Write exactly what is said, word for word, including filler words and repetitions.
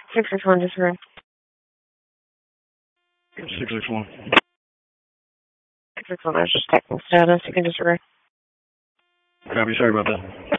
six six one, disregard. six six one. six six one, I was just checking status. You can disregard. Copy, sorry about that.